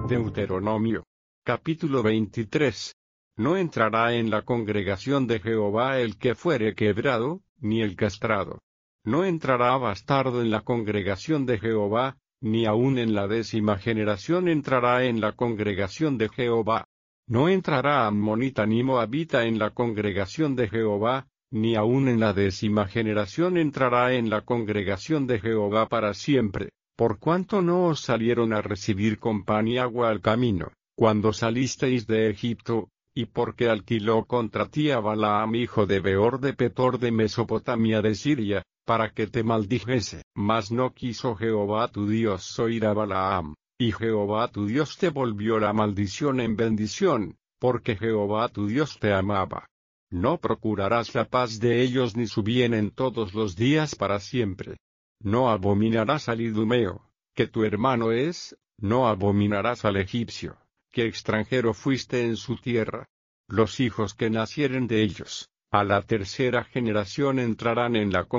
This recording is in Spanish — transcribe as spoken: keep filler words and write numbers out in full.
Deuteronomio. Capítulo veintitrés. No entrará en la congregación de Jehová el que fuere quebrado, ni el castrado. No entrará bastardo en la congregación de Jehová, ni aun en la décima generación entrará en la congregación de Jehová. No entrará ammonita ni moabita en la congregación de Jehová, ni aun en la décima generación entrará en la congregación de Jehová para siempre, por cuanto no os salieron a recibir con pan y agua al camino, cuando salisteis de Egipto, y porque alquiló contra ti a Balaam hijo de Beor de Petor de Mesopotamia de Siria, para que te maldijese. Mas no quiso Jehová tu Dios oír a Balaam, y Jehová tu Dios te volvió la maldición en bendición, porque Jehová tu Dios te amaba. No procurarás la paz de ellos ni su bien en todos los días para siempre. No abominarás al idumeo, que tu hermano es, no abominarás al egipcio, que extranjero fuiste en su tierra. Los hijos que nacieren de ellos, a la tercera generación entrarán en la